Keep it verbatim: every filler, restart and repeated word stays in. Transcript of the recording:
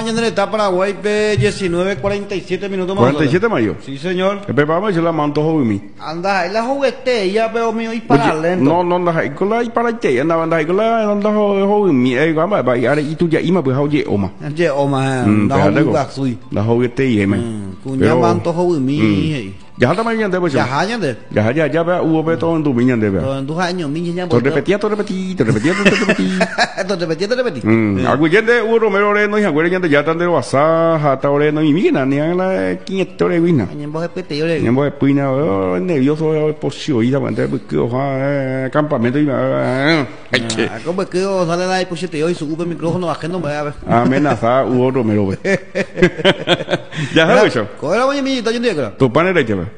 En el etapa Paraguay, diecinueve cuarenta y siete minutos más. cuarenta y siete mayo. Sí, señor. Pepe, vamos a decir la manto joven. Anda, ahí la juguete, ya veo mío y para lento. No, no, no, hay con la y para te, anda, anda, con la, anda, joven, eh, vamos a ir, y tú ya, y me pues, oye, oma. Oye, oma, anda, juguete, la juguete, y me. Cuña manto joven, mi. Ya está mañana, pues. Ya, ya, ya. Ya, ya, ya, vea, hubo todo en tu viña, de ver. Todo en tus años, mi ya. Te repetía, te repetía, te repetía, te repetía. Te repetía, te repetía. Mm, algo ya de Uro Romero no y agüero ya de ya tan de WhatsApp, hasta ahora no y mira, ni a la quinientos de vina. Ñembo de pete, yo le. Ñembo de pina, nervioso, posible, y también de que campamento y ah, como que sale la posible hoy sube el micrófono bajando me a ver. Amenaza Uro Romero. Ya sabes eso. ¿Cómo era mi mi está yendo acá? Tu panera y te va.